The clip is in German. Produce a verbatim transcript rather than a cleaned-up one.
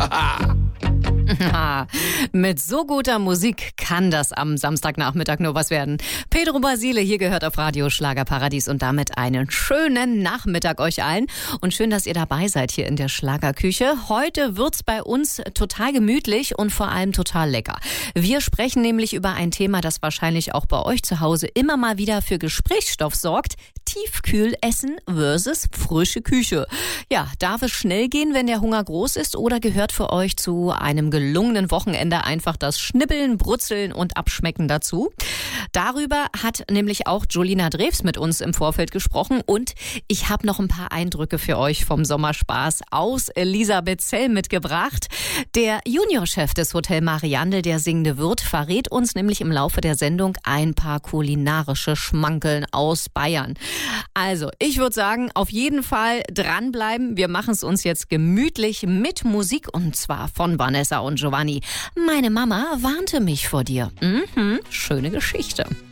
Mit so guter Musik kann das am Samstagnachmittag nur was werden. Pedro Basile hier gehört auf Radio Schlagerparadies und damit einen schönen Nachmittag euch allen. Und schön, dass ihr dabei seid hier in der Schlagerküche. Heute wird's bei uns total gemütlich und vor allem total lecker. Wir sprechen nämlich über ein Thema, das wahrscheinlich auch bei euch zu Hause immer mal wieder für Gesprächsstoff sorgt. Tiefkühlessen versus frische Küche. Ja, darf es schnell gehen, wenn der Hunger groß ist, oder gehört für euch zu einem gelungenen Wochenende einfach das Schnibbeln, Brutzeln und Abschmecken dazu? Darüber hat nämlich auch Julina Drews mit uns im Vorfeld gesprochen und ich habe noch ein paar Eindrücke für euch vom Sommerspaß aus Elisabethzell mitgebracht. Der Juniorchef des Hotel Mariandel, der singende Wirt, verrät uns nämlich im Laufe der Sendung ein paar kulinarische Schmankeln aus Bayern. Also, ich würde sagen, auf jeden Fall dranbleiben. Wir machen es uns jetzt gemütlich mit Musik und zwar von Vanessa und Giovanni. Meine Mama warnte mich vor dir. Mhm, schöne Geschichte.